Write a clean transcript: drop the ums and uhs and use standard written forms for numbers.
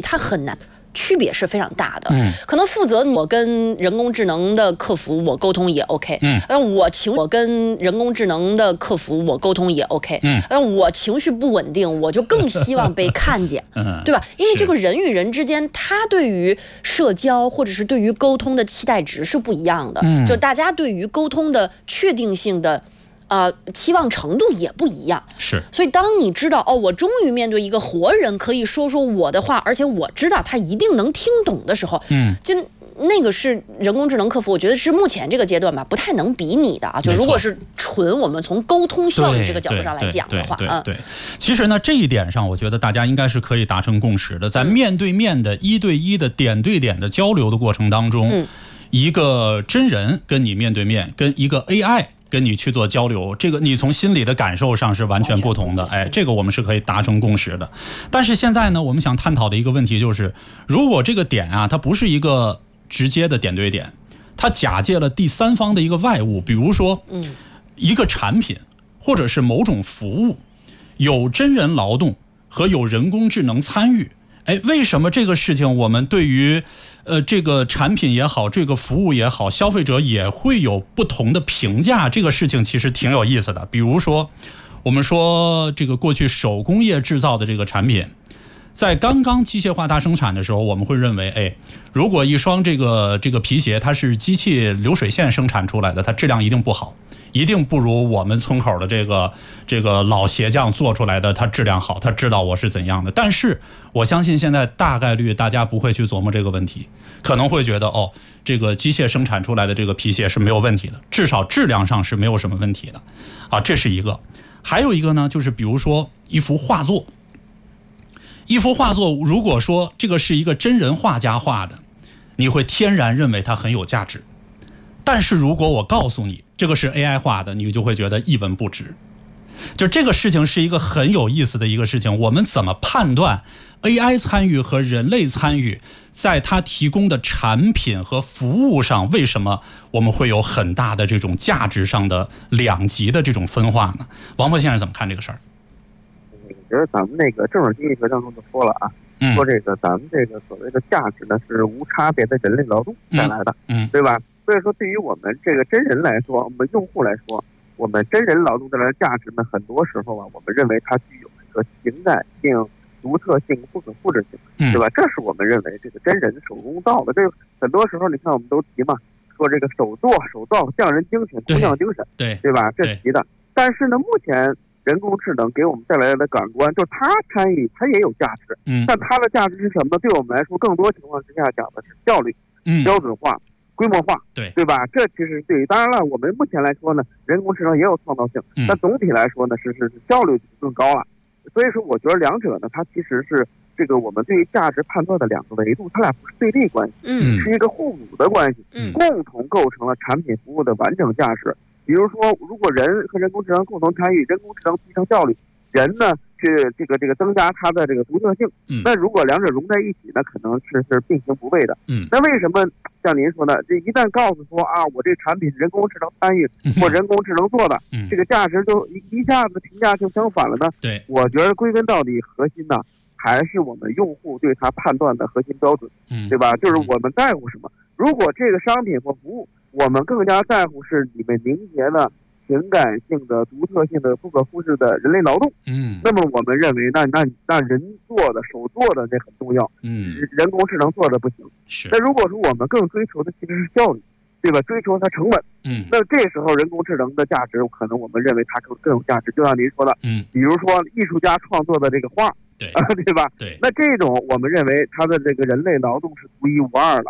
它很难。区别是非常大的，可能负责我跟人工智能的客服我沟通也 OK，我跟人工智能的客服我沟通也 OK，我情绪不稳定，我就更希望被看见，对吧？因为这个人与人之间，他对于社交或者是对于沟通的期待值是不一样的，就大家对于沟通的确定性的。期望程度也不一样， 是。 所以当你知道我终于面对一个活人可以说说我的话，而且我知道他一定能听懂的时候，就那个是人工智能客服，我觉得是目前这个阶段吧，不太能比拟的啊。就如果是纯我们从沟通效率这个角度上来讲的话， 对。其实呢，这一点上，我觉得大家应该是可以达成共识的，在面对面的1对1的点对点的交流的过程当中，一个真人跟你面对面，跟一个 AI。跟你去做交流，这个你从心理的感受上是完全不同的，这个我们是可以达成共识的。但是现在呢，我们想探讨的一个问题就是，如果这个点啊，它不是一个直接的点对点，它假借了第三方的一个外物，比如说，一个产品或者是某种服务，有真人劳动和有人工智能参与。为什么这个事情我们对于这个产品也好，这个服务也好，消费者也会有不同的评价？这个事情其实挺有意思的。比如说，我们说这个过去手工业制造的这个产品，在刚刚机械化大生产的时候，我们会认为，如果一双这个皮鞋它是机器流水线生产出来的，它质量一定不好。一定不如我们村口的这个老鞋匠做出来的，它质量好，他知道我是怎样的。但是我相信现在大概率大家不会去琢磨这个问题，可能会觉得这个机械生产出来的这个皮鞋是没有问题的，至少质量上是没有什么问题的啊，这是一个。还有一个呢，就是比如说一幅画作，如果说这个是一个真人画家画的，你会天然认为它很有价值。但是如果我告诉你这个是 AI 画的，你就会觉得一文不值。就这个事情是一个很有意思的一个事情，我们怎么判断 AI 参与和人类参与在它提供的产品和服务上，为什么我们会有很大的这种价值上的两极的这种分化呢？王博先生怎么看这个事儿？ 我觉得咱们那个政治经济学当中就说了啊，说这个咱们这个所谓的价值呢是无差别的人类劳动带来的，对吧？所以说，对于我们这个真人来说，我们用户来说，我们真人劳动带来的价值呢，很多时候啊，我们认为它具有一个情感性、独特性、不可复制性，对吧？这是我们认为这个真人手工造的。这个很多时候，你看我们都提嘛，说这个手造匠人精神、工匠精神，对吧？这提的。但是呢，目前人工智能给我们带来的感官，就是它参与，它也有价值，但它的价值是什么？对我们来说，更多情况之下讲的是效率、标准化。规模化，对吧？这其实对于，当然了，我们目前来说呢，人工智能也有创造性，但总体来说呢，是效率更高了。所以说，我觉得两者呢，它其实是这个我们对于价值判断的两个维度，它俩不是对立关系，是一个互补的关系，共同构成了产品服务的完整价值。比如说，如果人和人工智能共同参与，人工智能提升效率，人呢去这个增加它的这个独特性，那如果两者融在一起呢，可能是并行不悖的。那为什么像您说的，这一旦告诉说啊，我这产品是人工智能参与或人工智能做的，这个价值就一下子评价就相反了呢？ 对， 我觉得归根到底核心呢，还是我们用户对它判断的核心标准，对吧？就是我们在乎什么。如果这个商品或服务，我们更加在乎是你们凝结的情感性的、独特性的、不可复制的人类劳动，那么我们认为那人做的、手做的这很重要，人工智能做的不行。那如果说我们更追求的其实是效率，对吧？追求它成本，那这时候人工智能的价值，可能我们认为它更有价值。就像您说的，比如说艺术家创作的这个画，对吧？对，那这种我们认为它的这个人类劳动是独一无二的，